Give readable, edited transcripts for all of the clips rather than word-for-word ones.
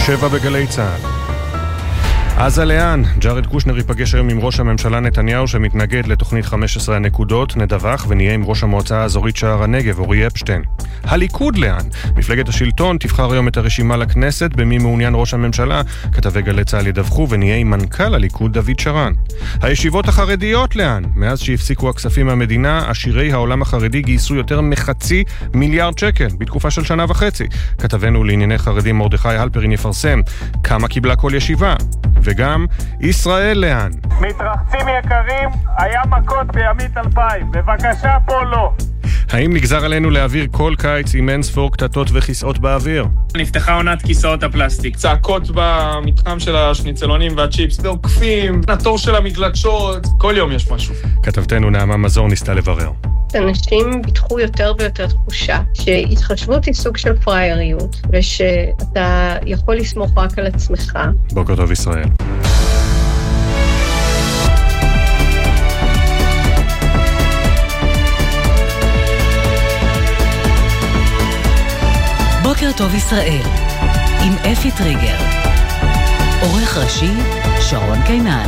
7 בגלי צה"ל. עזה לאן? ג'ארד קושנר ייפגש היום עם ראש הממשלה נתניהו שמתנגד לתוכנית 15 הנקודות. נדווח ונהיה עם ראש המועצה האזורית שער הנגב אורי אפשטיין. הליכוד לאן? מפלגת השלטון תבחר היום את הרשימה לכנסת במי מעוניין ראש הממשלה. כתבי גלי צה"ל ידווחו ונהיה עם מנכ"ל הליכוד דוד שרן. הישיבות החרדיות לאן? מאז שהפסיקו הכספים מהמדינה, עשירי העולם החרדי גייסו יותר מ500 מיליארד שקל בתקופה של שנה וחצי. כתבנו לענייני חרדים מרדכי הלפרין יפרסם כמה קיבלה כל ישיבה. וגם ישראל לאן? מתרחצים יקרים, היה מכות בימית 2000, בבקשה פה לא. האם נגזר עלינו להעביר כל קיץ עם אין ספור קטטות וכיסאות באוויר? נפתחה עונת כיסאות הפלסטיק. צעקות במתחם של השניצלונים והצ'יפס, ועוקפים, התור של המגלשות, כל יום יש משהו. כתבתנו נעמה מזור ניסתה לברר. אנשים פיתחו יותר ויותר תחושה שהתחשבות היא סוג של פרייריות, ושאתה יכול לסמוך רק על עצמך. בוקר טוב ישראל. בוקר טוב ישראל, עם אפי טריגר. עורך ראשי, שרון קינן.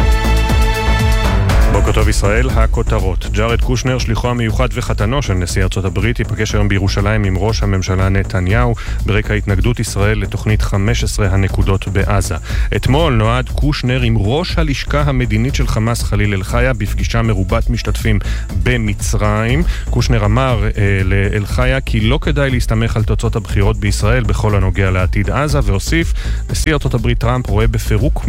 בוקר טוב ישראל, הכותרות. ג'ארד קושנר, שליחו המיוחד וחתנו של נשיא ארצות הברית, ייפגש היום בירושלים עם ראש הממשלה נתניהו ברקע התנגדות ישראל לתוכנית 15 הנקודות בעזה. אתמול נועד קושנר עם ראש הלשכה המדינית של חמאס חליל אל-חיה בפגישה מרובת משתתפים במצרים. קושנר אמר לאל-חיה כי לא כדאי להסתמך על תוצאות הבחירות בישראל בכל הנוגע לעתיד עזה, והוסיף, נשיא ארצות הברית טראמפ רואה בפירוק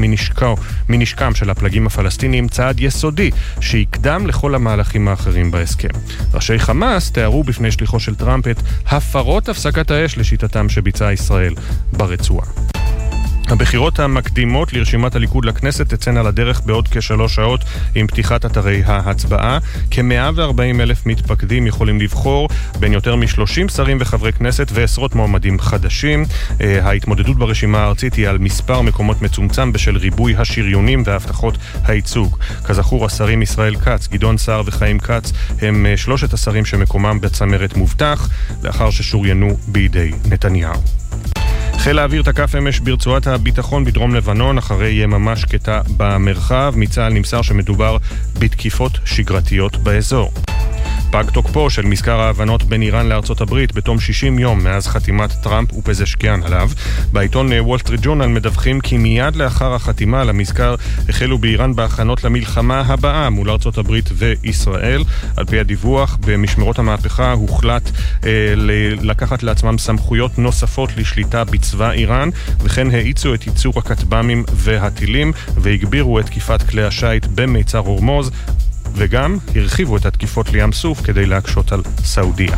מנשקם של הפלגים הפלסטינים צעד יסודי שיקדם לכל המהלכים האחרים בהסכם. ראשי חמאס תיארו בפני שליחו של טראמפ את הפרות הפסקת האש לשיטתם שביצעה ישראל ברצועה. הבחירות המקדימות לרשימת הליכוד לכנסת תצאנה לדרך בעוד כ3 שעות עם פתיחת אתרי ההצבעה. כ140,000 מתפקדים יכולים לבחור בין יותר מ30 שרים וחברי כנסת ועשרות מועמדים חדשים. ההתמודדות ברשימה הארצית היא על מספר מקומות מצומצם בשל ריבוי השריונים והבטחות הייצוג. כזכור, השרים ישראל כץ, גדעון סער וחיים כץ הם 3 השרים שמקומם בצמרת מובטח לאחר ששוריינו בידי נתניהו. חיל האוויר תקף אמש ברצועת הביטחון בדרום לבנון אחרי יממה שקטה במרחב. מצה"ל נמסר שמדובר בתקיפות שגרתיות באזור. פג תוקפו של מזכר ההבנות בין איראן לארצות הברית בתום 60 יום מאז חתימת טראמפ ופזשקיאן עליו. בעיתון וול סטריט ג'ורנל מדווחים כי מיד לאחר החתימה על המזכר החלו באיראן בהכנות למלחמה הבאה מול ארצות הברית וישראל. על פי הדיווח, במשמרות המהפכה הוחלט לקחת לעצמם סמכויות נוספות לשליטה בצבא איראן, וכן האיצו את ייצור הכטב"מים והטילים והגבירו את תקיפת כלי השיט במיצר הורמוז, וגם הרחיבו את התקיפות לים סוף כדי להקשות על סעודיה.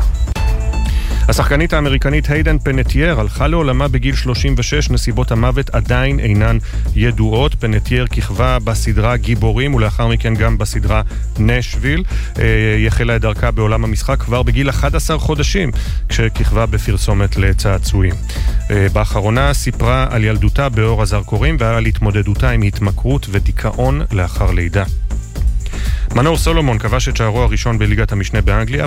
השחקנית האמריקנית היידן פנטייר הלכה לעולמה בגיל 36, נסיבות המוות עדיין אינן ידועות. פנטייר כיכבה בסדרה גיבורים ולאחר מכן גם בסדרה נשוויל. היא החלה את דרכה בעולם המשחק כבר בגיל 11 חודשים כשכיכבה בפרסומת לצעצועים. באחרונה סיפרה על ילדותה באור הזרקורים ועל התמודדותה עם התמכרות ודיכאון לאחר לידה. מנור סולומון כבש את שערו הראשון בליגת המשנה באנגליה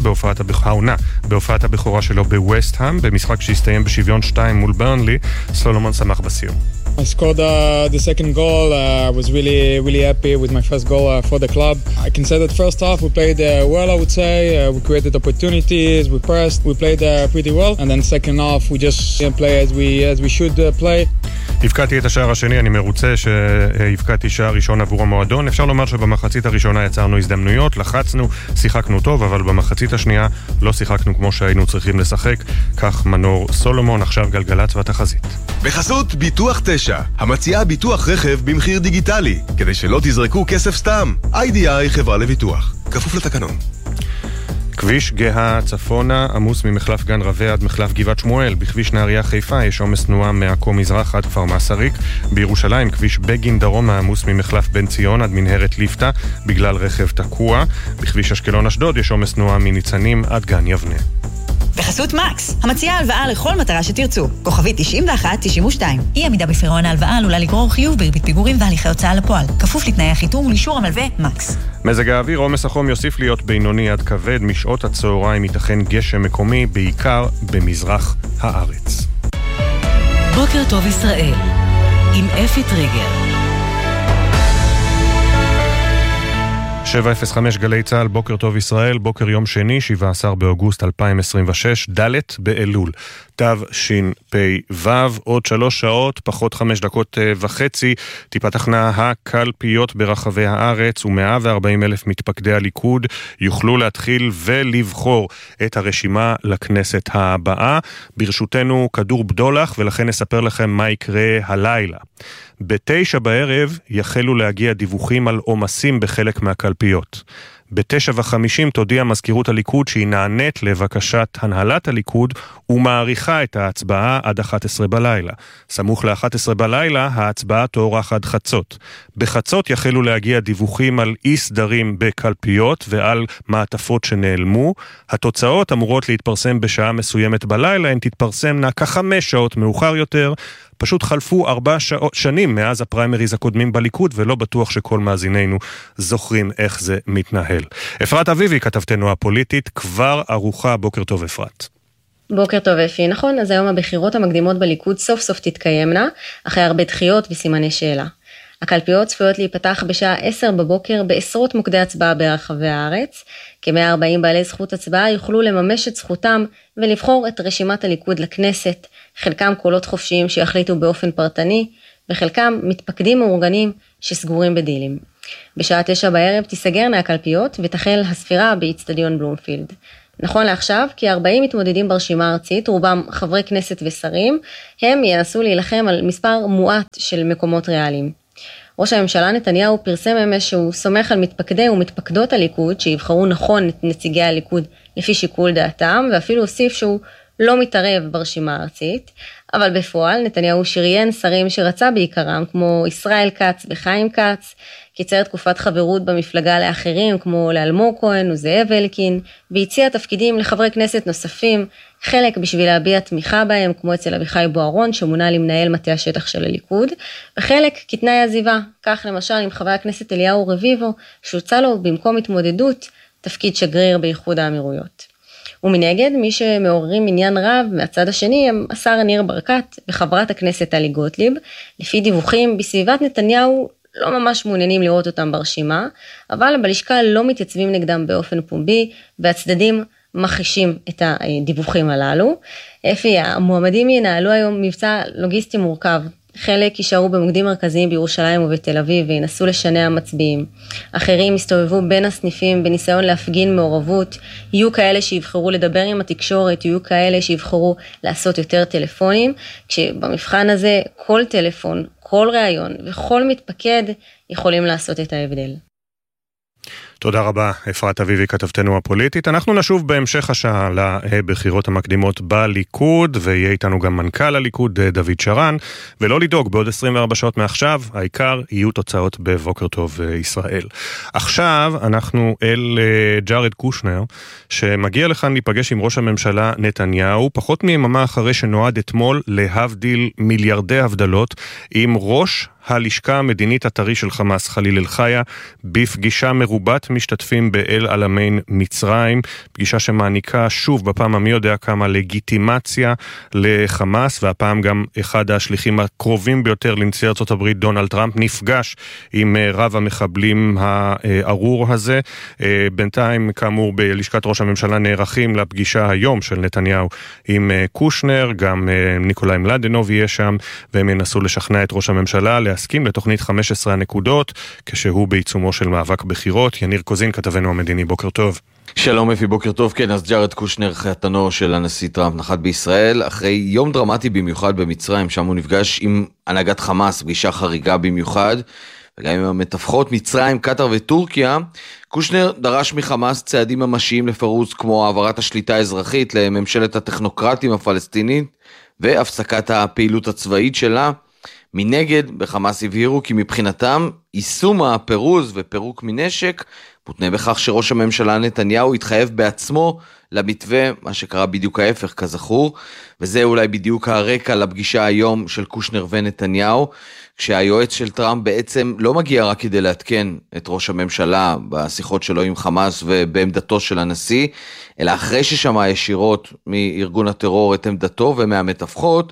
בהופעת הבכורה שלו בווסט-האם, במשחק שהסתיים בשוויון 2 מול ברנלי. סולומון שמח בסיום. I scored the second goal. I was really happy with my first goal for the club. I can say that first half we played well, I would say. We created opportunities, we pressed, we played pretty well. And then second half we just didn't play as we should play. הבקעתי את השער השני, אני מרוצה שהבקעתי שער ראשון עבור המועדון. אפשר לומר שבמחצית הראשונה יצרנו הזדמנויות, לחצנו, שיחקנו טוב, אבל במחצית השנייה לא שיחקנו כמו שהיינו צריכים לשחק. כך מנור סולומון, עכשיו גלגלצ והתחזית. בחסות ביטוח 9, המציעה ביטוח רכב במחיר דיגיטלי, כדי שלא תזרקו כסף סתם. IDI חברה לביטוח, כפוף לתקנון. כביש גאה צפונה עמוס ממחלף גן רווה עד מחלף גבעת שמואל. בכביש נהריה חיפה יש עומס תנועה מעכו מזרח עד כפר מסריק. בירושלים כביש בגין דרום עמוס ממחלף בן ציון עד מנהרת ליפתא בגלל רכב תקוע. בכביש אשקלון אשדוד יש עומס תנועה מניצנים עד גן יבנה. בחסות מקס, המציעה הלוואה לכל מטרה שתרצו. כוכבית 91-92. אי עמידה בפירעון ההלוואה עלולה לגרור חיוב בריבית פיגורים והליכי הוצאה לפועל. כפוף לתנאי החיתום ולאישור המלווה מקס. מזג האוויר, עומס החום יוסיף להיות בינוני עד כבד. משעות הצהריים ייתכן גשם מקומי, בעיקר במזרח הארץ. בוקר טוב ישראל, עם אפי טריגר. 7:05 גלי צהל, בוקר טוב ישראל, בוקר יום שני, 17 באוגוסט 2026, ד' באלול, תשפ"ו, עוד 3 שעות, פחות 5 דקות וחצי, תיפתחנה הקלפיות ברחבי הארץ, ו140,000 מתפקדי הליכוד יוכלו להתחיל ולבחור את הרשימה לכנסת הבאה. ברשותנו כדור בדולח, ולכן נספר לכם מה יקרה הלילה. ב-9 בערב יחלו להגיע דיווחים על עומסים בחלק מהקלפיות. ב-9:50 תודיע מזכירות הליכוד שהיא נענית לבקשת הנהלת הליכוד ומעריכה את ההצבעה עד 11 בלילה. סמוך ל-11 בלילה ההצבעה תוארך עד חצות. בחצות יחלו להגיע דיווחים על אי סדרים בקלפיות ועל מעטפות שנעלמו. התוצאות אמורות להתפרסם בשעה מסוימת בלילה, הן תתפרסמנה כ5 שעות מאוחר יותר. פשוט חלפו 4 שנים מאז הפריימריז הקודמים בליכוד, ולא בטוח שכל מאזינינו זוכרים איך זה מתנהל. אפרת אביבי, כתבתנו הפוליטית, כבר ערוכה. בוקר טוב אפרת. בוקר טוב אפי, נכון, אז היום הבחירות המקדימות בליכוד סוף סוף תתקיימנה, אחרי הרבה דחיות וסימני שאלה. הקלפיות צפויות להיפתח בשעה 10 בבוקר בעשרות מוקדי הצבעה ברחבי הארץ. כ-140 בעלי זכות הצבעה יוכלו לממש את זכותם ולבחור את רשימת הליכוד לכנסת, חלקם קולות חופשיים שיחליטו באופן פרטני, וחלקם מתפקדים מאורגנים שסגורים בדילים. בשעה 9 בערב תיסגרנה הקלפיות ותחל הספירה באצטדיון בלומפילד. נכון לעכשיו, כ-40 מתמודדים ברשימה הארצית, רובם חברי כנסת ושרים, הם ינסו להילחם על מספר מועט של מקומות ריאליים. ראש הממשלה נתניהו פרסם אמש שהוא סומך על מתפקדי ומתפקדות הליכוד שיבחרו נכון את נציגי הליכוד לפי שיקול דעתם, ואפילו הוסיף שהוא לא מתערב ברשימה הארצית, אבל בפועל נתניהו שריין שרים שרצה בעיקרם כמו ישראל כץ וחיים כץ, קיצר תקופת חברות במפלגה לאחרים כמו לאלמוג כהן וזאב אלקין, והציע תפקידים לחברי כנסת נוספים, חלק בשביל להביע תמיכה בהם כמו אצל אביחי בוארון שמונה למנהל מטה השטח של הליכוד, וחלק כתנאי עזיבה, כך למשל עם חבר הכנסת אליהו רביבו שהוצע לו במקום התמודדות תפקיד שגריר באיחוד האמירויות. ומנגד, מי שמעוררים עניין רב מהצד השני הם השר ניר ברקת וחברת הכנסת טלי גוטליב. לפי דיווחים בסביבת נתניהו לא ממש מעוניינים לראות אותם ברשימה, אבל בלשכה לא מתייצבים נגדם באופן פומבי, והצדדים מכחישים את הדיווחים הללו. אפי, המועמדים ינהלו היום מבצע לוגיסטי מורכב. חלק יישארו במוקדים מרכזיים בירושלים ובתל אביב וינסו לשנע מצביעים. אחרים יסתובבו בין הסניפים בניסיון להפגין מעורבות. יהיו כאלה שיבחרו לדבר עם התקשורת, יהיו כאלה שיבחרו לעשות יותר טלפונים, כשבמבחן הזה כל טלפון, כל ראיון וכל מתפקד יכולים לעשות את ההבדל. תודה רבה, אפרת אביבי, כתבתנו הפוליטית. אנחנו נשוב בהמשך השעה לבחירות המקדימות בליכוד, ויהיה איתנו גם מנכ"ל הליכוד, דוד שרן, ולא לדאוג, בעוד 24 שעות מעכשיו, העיקר יהיו תוצאות בבוקר טוב ישראל. עכשיו אנחנו אל ג'ארד קושנר, שמגיע לכאן להיפגש עם ראש הממשלה נתניהו, פחות מיממה אחרי שנועד אתמול להבדיל מיליארדי הבדלות, עם ראש הלשכה המדינית הטרי של חמאס חליל אל-חיה, בפגישה מרובת משתתפים באל עלמיין מצרים, פגישה שמעניקה שוב בפעם המי יודע כמה לגיטימציה לחמאס, והפעם גם אחד השליחים הקרובים ביותר לנשיא ארצות הברית דונלד טראמפ נפגש עם רב המחבלים הארור הזה. בינתיים כאמור בלשכת ראש הממשלה נערכים לפגישה היום של נתניהו עם קושנר, גם ניקולאי מלדנוב יהיה שם, והם ינסו לשכנע את ראש הממשלה להסכים לתוכנית 15 הנקודות, כשהוא בעיצומו של מאבק בחירות. יניר קוזין, כתבנו המדיני, בוקר טוב. שלום אפי, בוקר טוב. כן, אז ג'ארד קושנר, חתנו של הנשיא טראמפ, נחת בישראל אחרי יום דרמטי במיוחד במצרים, שם הוא נפגש עם הנהגת חמאס, פגישה חריגה במיוחד, וגם עם המתווכות מצרים, קטר וטורקיה. קושנר דרש מחמאס צעדים ממשיים לפירוז, כמו העברת השליטה האזרחית לממשלת הטכנוקרטים הפלסטינית והפסקת הפעילות הצבאית שלה. מנגד, בחמאס הבהירו כי מבחינתם יישום הפירוז ופירוק מנשק מותנה בכך שראש הממשלה נתניהו התחייב בעצמו למתווה, מה שקרה בדיוק ההפך כזכור, וזה אולי בדיוק הרקע לפגישה היום של קושנר ונתניהו, כשהיועץ של טראמפ בעצם לא מגיע רק כדי להתקן את ראש הממשלה בשיחות שלו עם חמאס ובעמדתו של הנשיא, אלא אחרי ששמע ישירות מארגון הטרור את עמדתו ומהמתווכות,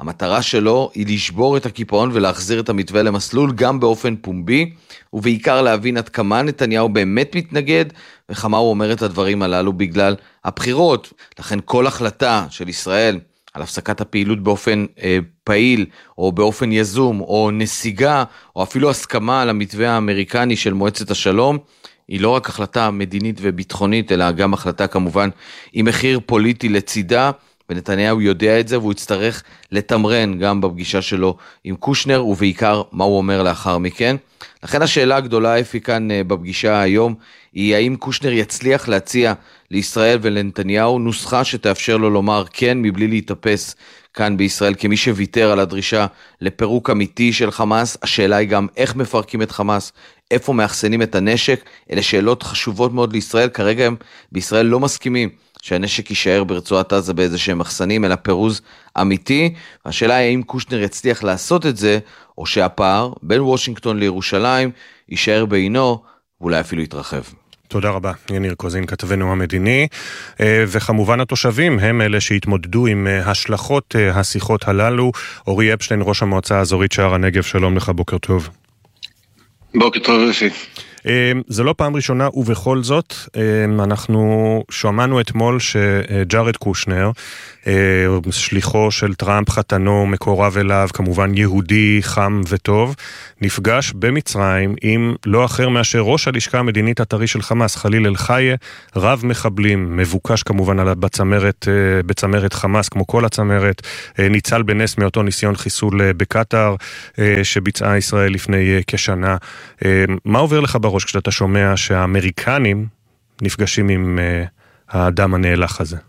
המטרה שלו היא לשבור את הקיפאון ולהחזיר את המתווה למסלול גם באופן פומבי, ובעיקר להבין עד כמה נתניהו באמת מתנגד, וכמה הוא אומר את הדברים הללו בגלל הבחירות. לכן כל החלטה של ישראל על הפסקת הפעילות באופן פעיל, או באופן יזום, או נסיגה, או אפילו הסכמה על המתווה האמריקני של מועצת השלום, היא לא רק החלטה מדינית וביטחונית, אלא גם החלטה כמובן עם מחיר פוליטי לצידה, ונתניהו יודע את זה, והוא יצטרך לתמרן גם בפגישה שלו עם קושנר, ובעיקר מה הוא אומר לאחר מכן. לכן השאלה הגדולה אפי כאן בפגישה היום, היא האם קושנר יצליח להציע לישראל ולנתניהו נוסחה שתאפשר לו לומר כן, מבלי להתאפס כאן בישראל, כמי שוויתר על הדרישה לפירוק אמיתי של חמאס. השאלה היא גם איך מפרקים את חמאס, איפה מאחסנים את הנשק. אלה שאלות חשובות מאוד לישראל. כרגע הם בישראל לא מסכימים שהנשק יישאר ברצועת עזה באיזה שהם מחסנים, אלא פירוז אמיתי. השאלה היא האם קושנר יצליח לעשות את זה, או שהפער בין וושינגטון לירושלים יישאר בעינו, ואולי אפילו יתרחב. תודה רבה, יניר קוזין, כתבנו המדיני, וכמובן התושבים הם אלה שהתמודדו עם השלכות השיחות הללו. אורי אפשטיין, ראש המועצה האזורית שער הנגב, שלום לך, בוקר טוב. בוקר טוב, אפי. זה לא פעם ראשונה, ובכל זאת אנחנו שמענו אתמול שג'ארד קושנר, שליחו של טראמפ, חתנו, מקורב אליו, כמובן יהודי חם וטוב, נפגש במצרים עם לא אחר מאשר ראש הלשכה המדינית הטרי של חמאס, חליל אל-חיה, רב מחבלים, מבוקש כמובן בצמרת חמאס, כמו כל הצמרת, ניצל בנס מאותו ניסיון חיסול בקטר, שביצעה ישראל לפני כשנה. מה עובר לך בראש כשאתה שומע שהאמריקנים נפגשים עם האדם הנאלח הזה?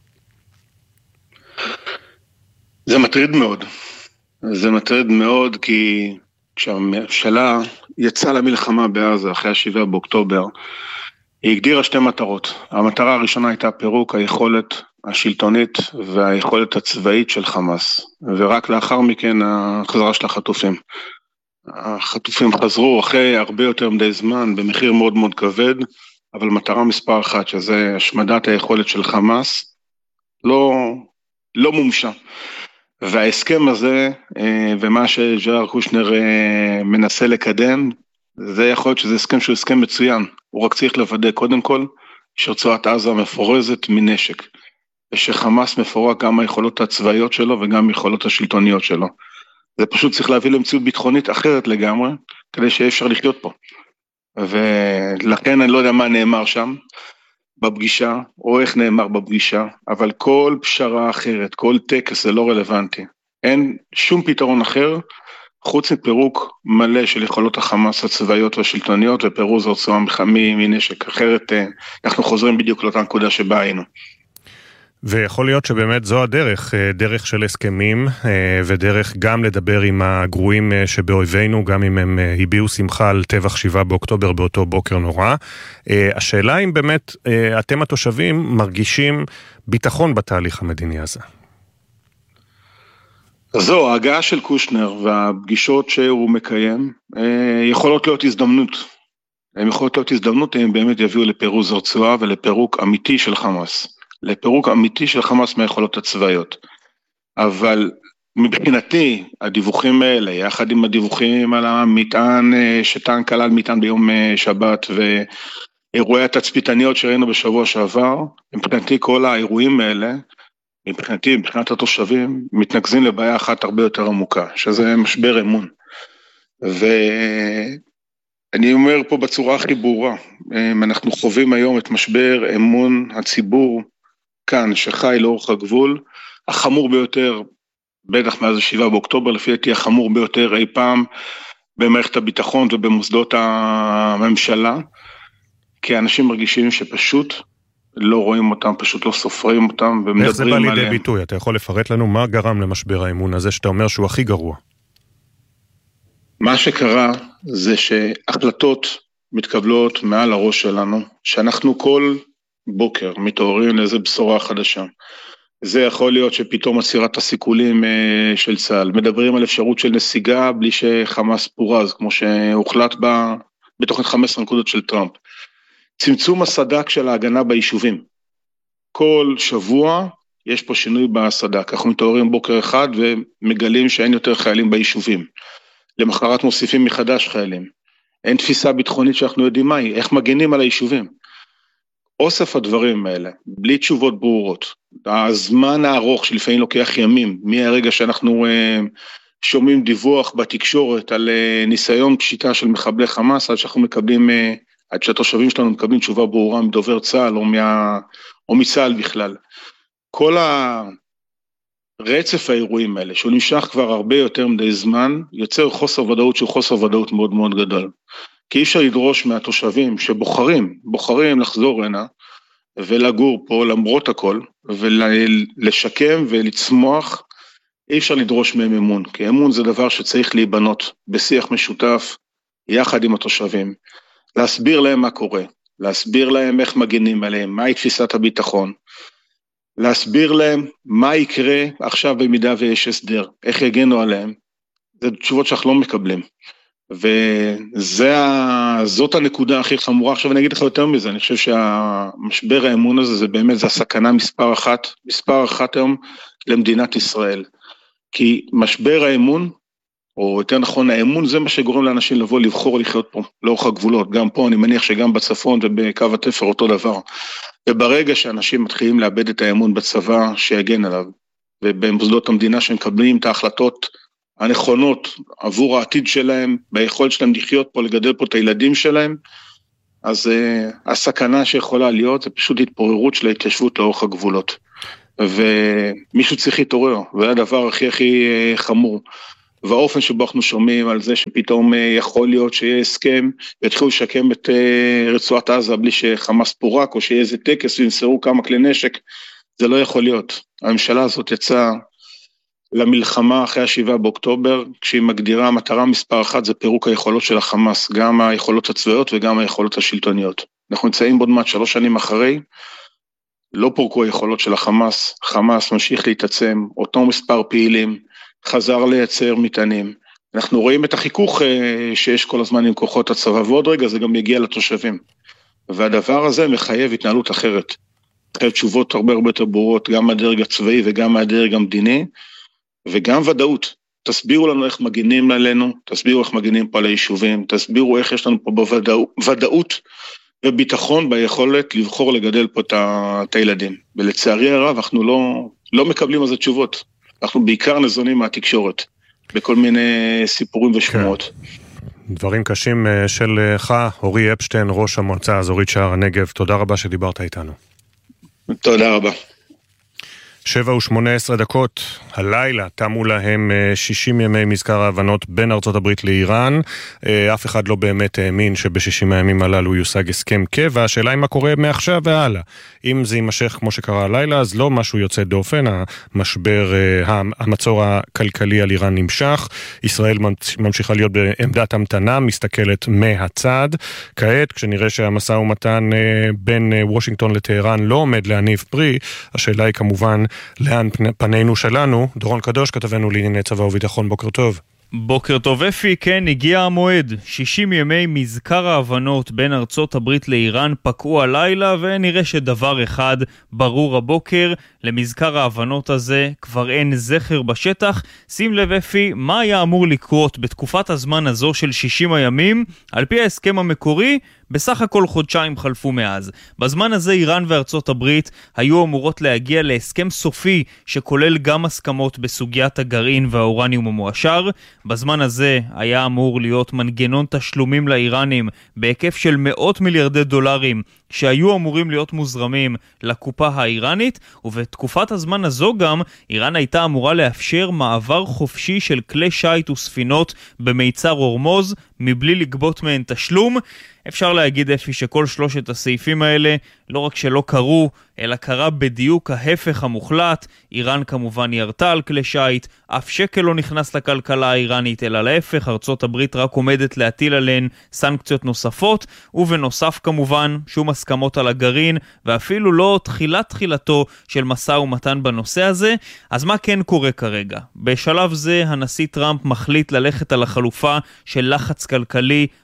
זה מטריד מאוד. זה מטריד מאוד כי כשהממשלה יצאה למלחמה בעזה אחרי 7 באוקטובר, היא הגדירה 2 מטרות. המטרה הראשונה הייתה פירוק היכולת השלטונית והיכולת הצבאית של חמאס, ורק לאחר מכן החזרה של החטופים. החטופים חזרו אחרי הרבה יותר מדי זמן, במחיר מאוד מאוד כבד, אבל מטרה מספר 1, שזה השמדת היכולת של חמאס, לא מומשה. וההסכם הזה, ומה שג'ארד קושנר מנסה לקדם, זה יכול להיות שזה הסכם שהוא הסכם מצוין. הוא רק צריך לוודא קודם כל, שרצועת עזה מפורזת מנשק, ושחמאס מפורק גם היכולות הצבאיות שלו, וגם היכולות השלטוניות שלו. זה פשוט צריך להביא למציאות ביטחונית אחרת לגמרי, כדי שיהיה אפשר לחיות פה. ולכן אני לא יודע מה נאמר שם בפגישה, או איך נאמר בפגישה, אבל כל פשרה אחרת, כל טקס זה לא רלוונטי. אין שום פתרון אחר, חוץ מפירוק מלא של יכולות החמאס הצבאיות והשלטוניות, ופירוז הרצועה מנשק. אחרת אנחנו חוזרים בדיוק לאותה נקודה שבה היינו. ויכול להיות שבאמת זו הדרך, דרך של הסכמים, ודרך גם לדבר עם הגרועים שבאויבינו, גם אם הם הביעו שמחה על טבח 7 באוקטובר באותו בוקר נורא. השאלה אם באמת אתם התושבים מרגישים ביטחון בתהליך המדיני הזה. זו, ההגעה של קושנר והפגישות שהוא מקיים, יכולות להיות הזדמנות. הן יכולות להיות הזדמנות, הם באמת יביאו לפירוז הרצועה ולפירוק אמיתי של חמאס. לפירוק אמיתי של חמאס מהיכולות הצבאיות. אבל מבחינתי, הדיווחים האלה, יחד עם הדיווחים על המטען, שטען כלל מטען ביום שבת, ואירועי התצפיתניות שראינו בשבוע שעבר, מבחינתי כל האירועים האלה, מבחינת התושבים, מתנקזים לבעיה אחת הרבה יותר עמוקה, שזה משבר אמון. ואני אומר פה בצורה הכי ברורה, אנחנו חווים היום את משבר אמון הציבור, כאן שחי לאורך הגבול, החמור ביותר, בטח מאז 7 באוקטובר, לפי דעתי החמור ביותר אי פעם, במערכת הביטחון ובמוסדות הממשלה, כי אנשים מרגישים שפשוט לא רואים אותם, פשוט לא סופרים אותם, ומדברים עליהם. איך זה בא לידי ביטוי? אתה יכול לפרט לנו מה גרם למשבר האמון הזה, שאתה אומר שהוא הכי גרוע? מה שקרה זה שהחלטות מתקבלות מעל הראש שלנו, שאנחנו כל בוקר מתעוררים לאיזה בשורה חדשה. זה יכול להיות שפתאום עצירת הסיכולים של צה"ל, מדברים על אפשרות של נסיגה בלי שחמאס פורז, כמו שהוחלט בתוכנית 15 נקודות של טראמפ. צמצום הסד"כ של ההגנה ביישובים. כל שבוע יש פה שינוי בסד"כ. אנחנו מתעוררים בוקר אחד ומגלים שאין יותר חיילים ביישובים. למחרת מוסיפים מחדש חיילים. אין תפיסה ביטחונית שאנחנו יודעים מהי, איך מגנים על היישובים. אוסף הדברים האלה, בלי תשובות ברורות. הזמן הארוך שלפעמים לוקח ימים, מהרגע שאנחנו שומעים דיווח בתקשורת על ניסיון פשיטה של מחבלי חמאס, עד שאנחנו מקבלים, עד שהתושבים שלנו מקבלים תשובה ברורה מדובר צה"ל או מצה"ל בכלל. כל הרצף האירועים האלה, שהוא נמשך כבר הרבה יותר מדי זמן, יוצר חוסר ודאות שהוא חוסר ודאות מאוד מאוד גדול. כי אי אפשר לדרוש מהתושבים שבוחרים לחזור הנה, ולגור פה למרות הכל, ולשקם ולצמוח, אי אפשר לדרוש מהם אמון, כי אמון זה דבר שצריך להיבנות בשיח משותף, יחד עם התושבים, להסביר להם מה קורה, להסביר להם איך מגנים עליהם, מהי תפיסת הביטחון, להסביר להם מה יקרה עכשיו במידה ויש הסדר, איך יגנו עליהם, זה תשובות שאנחנו לא מקבלים, וזאת הנקודה הכי חמורה. עכשיו אני אגיד לך יותר מזה, אני חושב שהמשבר האמון הזה, זה באמת, זה הסכנה מספר אחת היום למדינת ישראל, כי משבר האמון, או יותר נכון האמון, זה מה שגורם לאנשים לבחור לחיות פה, לאורך הגבולות, גם פה אני מניח שגם בצפון ובקו התפר אותו דבר, וברגע שאנשים מתחילים לאבד את האמון בצבא שיגן עליו, ובמוסדות המדינה שמקבלים את ההחלטות הנכונות עבור העתיד שלהם, ביכולת שלהם לחיות פה, לגדל פה את הילדים שלהם, אז הסכנה שיכולה להיות, זה פשוט התפוררות של ההתיישבות לאורך הגבולות. ומישהו צריך להתעורר, וזה הדבר הכי חמור. והאופן שבו אנחנו שומעים על זה שפתאום יכול להיות שיהיה הסכם, ויתחילו לשקם את רצועת עזה בלי שחמאס פורק, או שיהיה איזה טקס וינסרו כמה כלי נשק, זה לא יכול להיות. הממשלה הזאת יצאה למלחמה אחרי 7 באוקטובר, כשהיא מגדירה המטרה מספר 1, זה פירוק היכולות של החמאס, גם היכולות הצבאיות וגם היכולות השלטוניות. אנחנו נמצאים עוד מעט 3 שנים אחרי, לא פורקו היכולות של החמאס, חמאס ממשיך להתעצם, אותו מספר פעילים, חזר לייצר מטענים, אנחנו רואים את החיכוך שיש כל הזמן עם כוחות הצבא, ועוד רגע זה גם יגיע לתושבים, והדבר הזה מחייב התנהלות אחרת, מחייב תשובות הרבה יותר ברורות, גם מהדרג הצבאי וגם מהדרג המדיני, וגם ודאות, תסבירו לנו איך מגינים עלינו, תסבירו איך מגינים פה על היישובים, תסבירו איך יש לנו פה בוודאות, וביטחון ביכולת לבחור לגדל פה את הילדים, ולצערי הרב אנחנו לא מקבלים על זה תשובות, אנחנו בעיקר נזונים מהתקשורת, בכל מיני סיפורים ושמועות. דברים קשים שלך, אורי אפשטיין, ראש המועצה האזורית שער הנגב, תודה רבה שדיברת איתנו. תודה רבה. 7:18, הלילה תמו להם 60 ימי מזכר ההבנות בין ארצות הברית לאיראן. אף אחד לא באמת האמין שב-60 הימים הללו יושג הסכם קבע. השאלה היא מה קורה מעכשיו והלאה. אם זה יימשך כמו שקרה הלילה, אז לא משהו יוצא דופן. המצור הכלכלי על איראן נמשך. ישראל ממשיכה להיות בעמדת המתנה, מסתכלת מהצד. כעת, כשנראה שהמשא ומתן בין וושינגטון לטהרן לא עומד להניב פרי, השאלה היא כמובן לאן פנינו שלנו. דורון קדוש, כתבנו לענייני צבא וביטחון, בוקר טוב. בוקר טוב אפי, כן, הגיע המועד. 60 ימי מזכר ההבנות בין ארצות הברית לאיראן פקעו הלילה, ונראה שדבר אחד ברור הבוקר, למזכר ההבנות הזה כבר אין זכר בשטח. שים לב אפי, מה היה אמור לקרות בתקופת הזמן הזו של 60 הימים? על פי ההסכם המקורי, בסך הכל חודשיים חלפו מאז. בזמן הזה איראן וארצות הברית היו אמורות להגיע להסכם סופי שכולל גם הסכמות בסוגיית הגרעין והאורניום המועשר. בזמן הזה היה אמור להיות מנגנון תשלומים לאיראנים בהיקף של $100 מיליארד שהיו אמורים להיות מוזרמים לקופה האיראנית, ובתקופת הזמן הזו גם איראן הייתה אמורה לאפשר מעבר חופשי של כלי שייט וספינות במיצר הורמוז מבלי לגבות מהן תשלום. אפשר להגיד אפי שכל שלושת הסעיפים האלה לא רק שלא קרו, אלא קרה בדיוק ההפך המוחלט. איראן כמובן ירתה על כלי שייט, אף שקל לא נכנס לכלכלה האיראנית, אלא להפך, ארצות הברית רק עומדת להטיל עליהן סנקציות נוספות, ובנוסף כמובן שום הסכמות על הגרעין, ואפילו לא תחילתו של משא ומתן בנושא הזה. אז מה כן קורה כרגע? בשלב זה הנשיא טראמפ מחליט ללכת על החלופה של לחץ כלכלי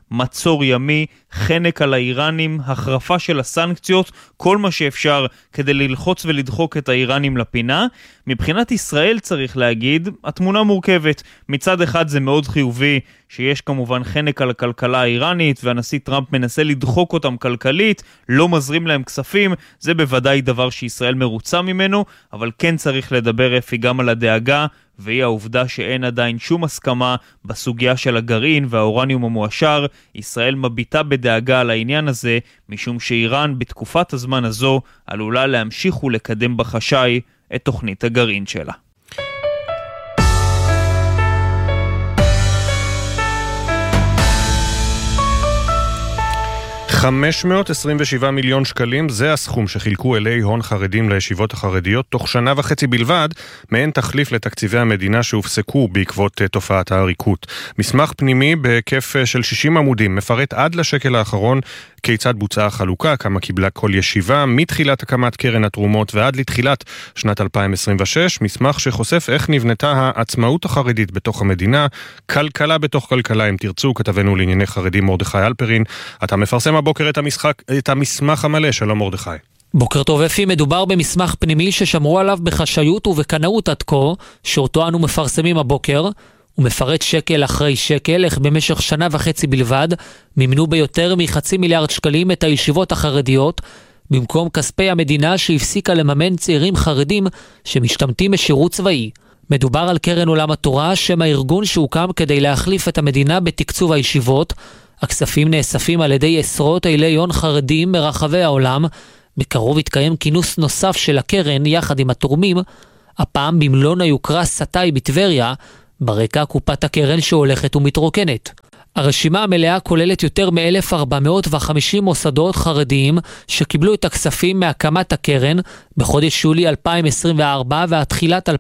מצור ימי, חנק על האיראנים, החרפה של הסנקציות, כל מה שאפשר כדי ללחוץ ולדחוק את האיראנים לפינה. מבחינת ישראל צריך להגיד, התמונה מורכבת. מצד אחד זה מאוד חיובי שיש כמובן חנק על הכלכלה האיראנית, והנשיא טראמפ מנסה לדחוק אותם כלכלית, לא מזרים להם כספים, זה בוודאי דבר שישראל מרוצה ממנו, אבל כן צריך לדבר אפי גם על הדאגה, והיא העובדה שאין עדיין שום הסכמה בסוגיה של הגרעין והאורניום המואשר. ישראל מביטה בדאגה על העניין הזה, משום שאיראן בתקופת הזמן הזו עלולה להמשיך ולקדם בחשאי את תוכנית הגרעין שלה. 527 מיליון שקלים, זה הסכום שחילקו אלי הון חרדים לישיבות החרדיות תוך 1.5 שנה בלבד, מעין תחליף לתקציבי המדינה שהופסקו בעקבות תופעת העריקות. מסמך פנימי בהיקף של 60 עמודים מפרט עד לשקל האחרון כיצד בוצעה החלוקה, כמה קיבלה כל ישיבה, מתחילת הקמת קרן התרומות ועד לתחילת שנת 2026, מסמך שחושף איך נבנתה העצמאות החרדית בתוך המדינה, כלכלה בתוך כלכלה, אם תרצו. כתבנו לענייני חרדים מרדכי אלפרין, אתה מפרסם הבוקר את המסמך המלא. שלום מרדכי. בוקר טוב אפי, מדובר במסמך פנימי ששמרו עליו בחשאיות ובקנאות עד כה, שאותו אנו מפרסמים הבוקר. הוא מפרט שקל אחרי שקל איך במשך 1.5 שנה בלבד מימנו ביותר מ500 מיליארד שקלים את הישיבות החרדיות, במקום כספי המדינה שהפסיקה לממן צעירים חרדים שמשתמטים בשירות צבאי. מדובר על קרן עולם התורה, שם הארגון שהוקם כדי להחליף את המדינה בתקצוב הישיבות. הכספים נאספים על ידי עשרות אילי הון חרדים מרחבי העולם. בקרוב יתקיים כינוס נוסף של הקרן יחד עם התורמים, הפעם במלון היוקרה סטאי בטבריה, ברקע קופת הקרן שהולכת ומתרוקנת. הרשימה המלאה כוללת יותר מ-1,450 מוסדות חרדיים שקיבלו את הכספים מהקמת הקרן בחודש יולי 2024 ועד תחילת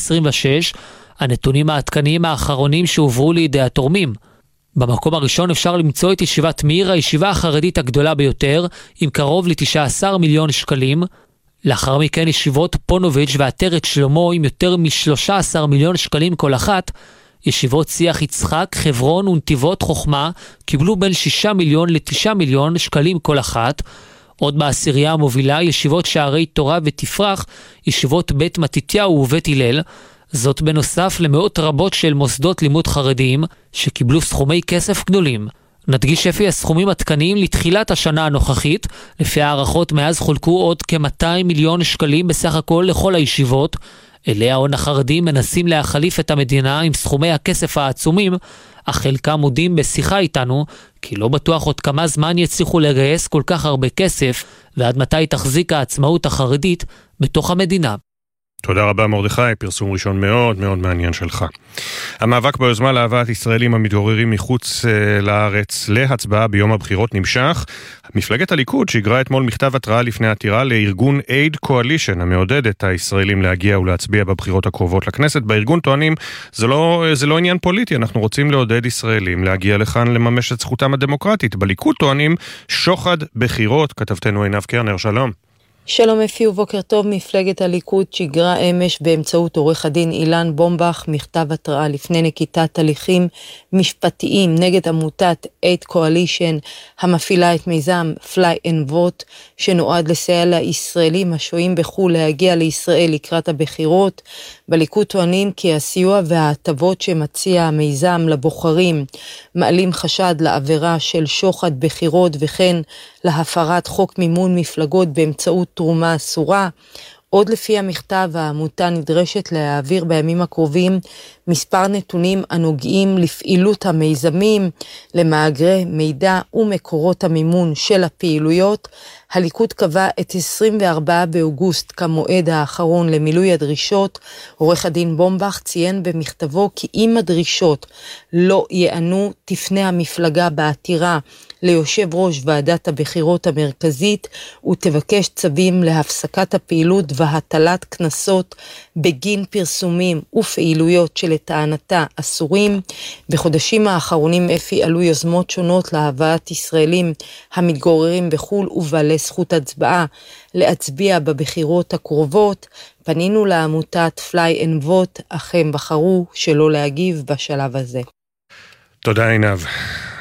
2026, הנתונים העדכניים האחרונים שהועברו לידי התורמים. במקום הראשון אפשר למצוא את ישיבת מאיר, הישיבה החרדית הגדולה ביותר, עם קרוב ל-19 מיליון שקלים. לאחר מכן ישיבות פונוביץ' ועטרת שלמה עם יותר מ-13 מיליון שקלים כל אחת. ישיבות שיח יצחק, חברון ונתיבות חוכמה קיבלו בין 6 מיליון ל-9 מיליון שקלים כל אחת. עוד בעשירייה המובילה ישיבות שערי תורה ותפרח, ישיבות בית מתתיהו ובית הלל, זאת בנוסף למאות רבות של מוסדות לימוד חרדיים שקיבלו סכומי כסף גדולים. נדגיש לפי הסכומים התקניים לתחילת השנה הנוכחית, לפי הערכות מאז חולקו עוד כ-200 מיליון שקלים בסך הכל לכל הישיבות. אלי ההון החרדים מנסים להחליף את המדינה עם סכומי הכסף העצומים, אך חלקם מודים בשיחה איתנו, כי לא בטוח עוד כמה זמן יצליחו לגייס כל כך הרבה כסף, ועד מתי תחזיק העצמאות החרדית בתוך המדינה. תודה רבה מרדכי, פרסום ראשון מאוד מאוד מעניין שלך. המאבק ביוזמה להבאת ישראלים המתגוררים מחוץ לארץ להצבעה ביום הבחירות נמשך. מפלגת הליכוד שיגרה אתמול מכתב התראה לפני עתירה לארגון Aid Coalition המעודד את הישראלים להגיע ולהצביע בבחירות הקרובות לכנסת. בארגון טוענים זה לא עניין פוליטי, אנחנו רוצים לעודד ישראלים להגיע לכאן לממש את זכותם הדמוקרטית. בליכוד טוענים שוחד בחירות. כתבתנו עינב קרנר, שלום. שלום אפי ובוקר טוב. מפלגת הליכוד שיגרה אמש באמצעות עורך הדין אילן בומבך מכתב התראה לפני נקיטת הליכים משפטיים נגד עמותת Aid Coalition המפעילה את מיזם Fly and Vote שנועד לסייע לישראלים השוהים בחו"ל להגיע לישראל לקראת הבחירות. בליכוד טוענים כי הסיוע וההטבות שמציע המיזם לבוחרים מעלים חשד לעבירה של שוחד בחירות וכן להפרת חוק מימון מפלגות באמצעות תרומה אסורה. עוד לפי המכתב, העמותה נדרשת להעביר בימים הקרובים מספר נתונים הנוגעים לפעילות המיזמים, למאגרי מידע ומקורות המימון של הפעילויות. הליכוד קבע את 24 באוגוסט כמועד האחרון למילוי הדרישות. עורך הדין בומבך ציין במכתבו כי אם הדרישות לא יענו, תפנה המפלגה בעתירה ליושב ראש ועדת הבחירות המרכזית ותבקש צווים להפסקת הפעילות והטלת קנסות בגין פרסומים ופעילויות שלטענתה אסורים. בחודשים האחרונים עלו יוזמות שונות להבאת ישראלים המתגוררים בחו"ל ובעלי זכות הצבעה להצביע בבחירות הקרובות. פנינו לעמותת Fly and Vote, אך הם בחרו שלא להגיב בשלב הזה. תודה עינב.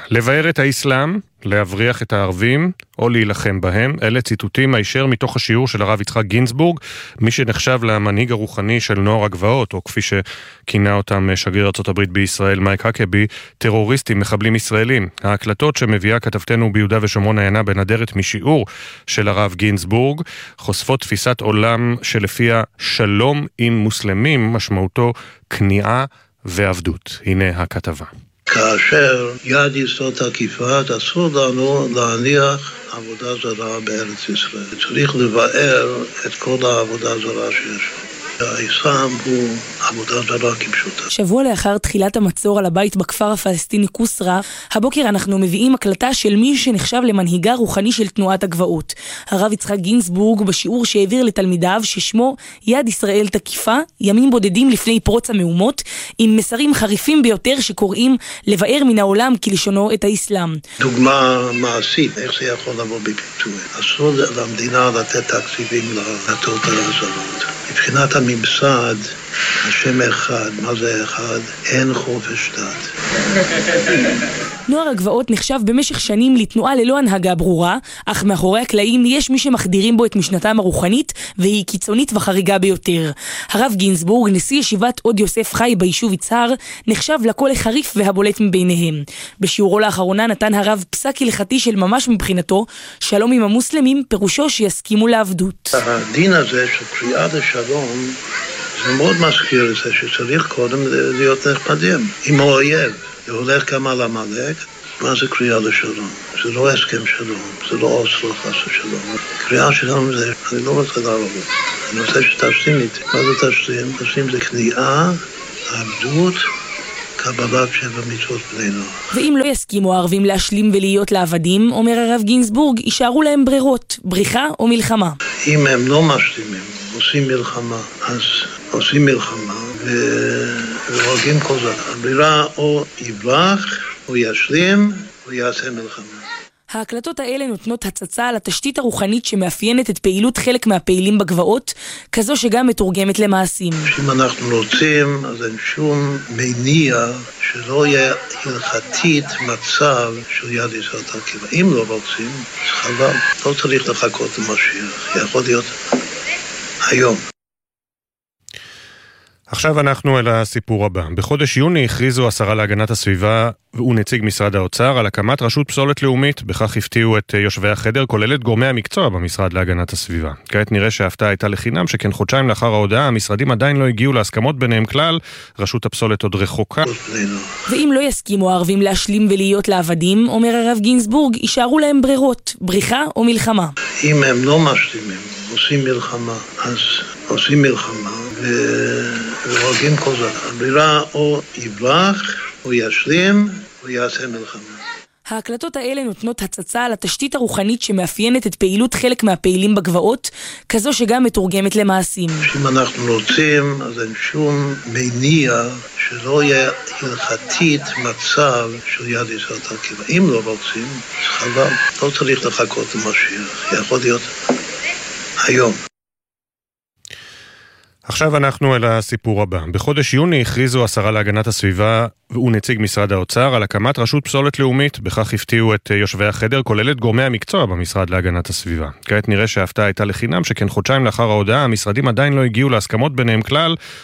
לבאר את האסלאם, להבריח את הערבים או להילחם בהם. אלה ציטוטים הישר מתוך השיעור של הרב יצחק גינזבורג, מי שנחשב למנהיג הרוחני של נוער הגבעות, או כפי שכינה אותם שגריר ארצות הברית בישראל מייק הקבי, טרוריסטים, מחבלים ישראלים. ההקלטות שמביאה כתבתנו ביהודה ושומרון עיינה בנדרת משיעור של הרב גינזבורג חושפות תפיסת עולם שלפיה שלום עם מוסלמים משמעותו כניעה ועבדות. הנה הכתבה. כאשר יד יסוד תקיפה, אסור לנו להניח עבודה זרה בארץ ישראל. צריך לבאר את כל העבודה זרה שיש. האסלאם הוא עבודה זרה כפשוטה. שבוע לאחר תחילת המצור על הבית בכפר הפלסטיני קוסרה, הבוקר אנחנו מביאים הקלטה של מי שנחשב למנהיגה רוחני של תנועת הגבעות. הרב יצחק גינזבורג בשיעור שהעביר לתלמידיו ששמו יד ישראל תקיפה, ימים בודדים לפני פרוץ המהומות, עם מסרים חריפים ביותר שקוראים לבאר מן העולם כלשונו את האסלאם. דוגמה מעשית, איך זה יכול לבוא בביטוי. אסור למדינה לתת תקציבים לדתות הזרות. מבחינת הממסד, השם אחד, מה זה אחד? אין חופש דת. נוער הגבעות נחשב במשך שנים לתנועה ללא הנהגה ברורה, אך מאחורי הקלעים יש מי שמחדירים בו את משנתם הרוחנית, והיא קיצונית וחריגה ביותר. הרב גינזבורג, נשיא ישיבת עוד יוסף חי ביישוב יצהר, נחשב לקול החריף והבולט מביניהם. בשיעורו לאחרונה נתן הרב פסק הלכתי של ממש מבחינתו, שלום עם המוסלמים פירושו שיסכימו לעבדות. הדין הזה של קריאה לשלום, זה מאוד מזכיר את זה שצריך קודם להיות נחמדים עם האויב. זה הולך גם על המלך. מה זה קריאה לשלום? זה לא הסכם שלום, זה לא אוסלו חס ושלום. קריאה שלום זה, אני לא רוצה להרוג. אני רוצה שתשלים איתי. מה זה תשלים? תשלים זה כניעה, עבדות, קבלת 7 מצוות בני נוח. ואם לא יסכימו הערבים להשלים ולהיות לעבדים, אומר הרב גינזבורג, יישארו להם ברירות, בריחה או מלחמה. אם הם לא משלימים, עושים מלחמה, אז עושים מלחמה והורגים כל זה. הברירה או יברח, או ישלים, או יעשה מלחמה. ההקלטות האלה נותנות הצצה על התשתית הרוחנית שמאפיינת את פעילות חלק מהפעילים בגבעות, כזו שגם מתורגמת למעשים. אם אנחנו רוצים, אז אין שום מניע שלא יהיה הלכתית מצב של יד ישראל תקיפה. אם לא רוצים, חבל, לא צריך לחכות למשיח, יכול להיות היום. עכשיו אנחנו אל הסיפור הבא. בחודש יוני הכריזו השרה להגנת הסביבה ונציג משרד האוצר על הקמת רשות פסולת לאומית. בכך הפתיעו את יושבי החדר, כולל את גורמי המקצוע במשרד להגנת הסביבה. כעת נראה שההפתעה הייתה לחינם, שכן חודשיים לאחר ההודעה המשרדים עדיין לא הגיעו להסכמות ביניהם כלל. רשות הפסולת עוד רחוקה. ואם לא יסכימו הערבים להשלים ולהיות לעבדים, אומר הרב גינזבורג, יישארו להם ברירות, בריחה או מלחמה. אם הם לא משלימים, עושים מלחמה, אז עושים מלחמה והורגים כל זה. הברירה או יברח, או ישלים, או יעשה מלחמה. ההקלטות האלה נותנות הצצה על התשתית הרוחנית שמאפיינת את פעילות חלק מהפעילים בגבעות, כזו שגם מתורגמת למעשים. אם אנחנו רוצים, אז אין שום מניע שלא יהיה הלכתית מצב של יד ישראל תקיפה. אם לא רוצים, חבל, לא צריך לחכות למשיח, יכול להיות היום. עכשיו אנחנו אל הסיפור הבא. בחודש יוני הכריזו השרה להגנת הסביבה ונציג משרד האוצר על הקמת רשות פסולת לאומית. בכך הפתיעו את יושבי החדר, כולל את גורמי המקצוע במשרד להגנת הסביבה. כעת נראה שההפתעה הייתה לחינם, שכן חודשיים לאחר ההודעה המשרדים עדיין לא הגיעו להסכמות ביניהם כלל.